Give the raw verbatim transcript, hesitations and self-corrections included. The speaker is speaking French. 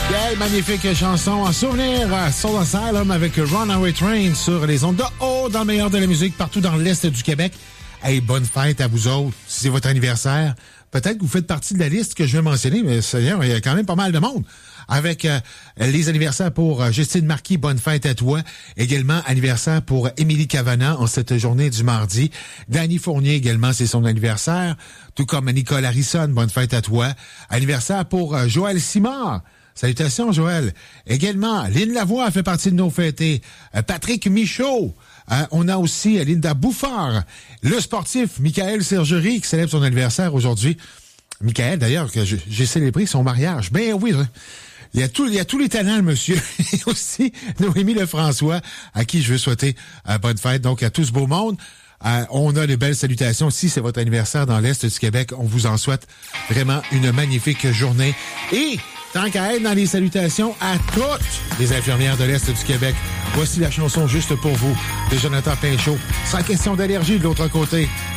Quelle magnifique chanson en souvenir à Soul Asylum avec Runaway Train sur les ondes de haut dans le meilleur de la musique partout dans l'Est du Québec. Hey, bonne fête à vous autres. Si c'est votre anniversaire, peut-être que vous faites partie de la liste que je vais mentionner, mais Seigneur, il y a quand même pas mal de monde. Avec euh, les anniversaires pour euh, Justine Marquis, bonne fête à toi. Également, anniversaire pour Émilie Cavana en cette journée du mardi. Danny Fournier également, c'est son anniversaire. Tout comme Nicole Harrison, bonne fête à toi. Anniversaire pour euh, Joël Simard. Salutations, Joël. Également, Lynn Lavoie fait partie de nos fêtés. Euh, Patrick Michaud. Euh, on a aussi euh, Linda Bouffard. Le sportif, Michael Sergerie, qui célèbre son anniversaire aujourd'hui. Michael, d'ailleurs, que j'ai célébré son mariage. Ben oui, hein. Il y a tout, il y a tous les talents, le monsieur. Et aussi, Noémie Lefrançois, à qui je veux souhaiter euh, bonne fête. Donc, à tout ce beau monde. Euh, on a de belles salutations. Si c'est votre anniversaire dans l'Est du Québec, on vous en souhaite vraiment une magnifique journée. Et tant qu'à être dans les salutations à toutes les infirmières de l'Est du Québec, voici la chanson juste pour vous de Jonathan Pinchot. Sans question d'allergie de l'autre côté.